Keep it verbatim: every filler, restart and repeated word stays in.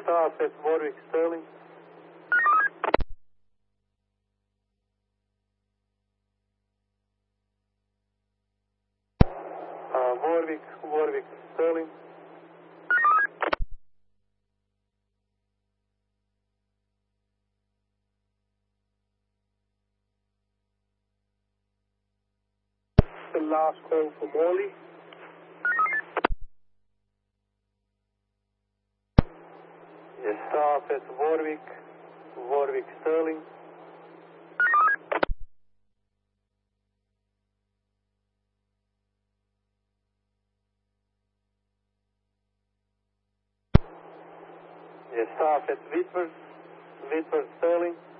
staff at Warwick Sterling. Uh, Warwick, Warwick Sterling. The last call for Morley. Yes, staff at Warwick, Warwick Sterling. Yes, staff at Whitworth, Whitworth Sterling.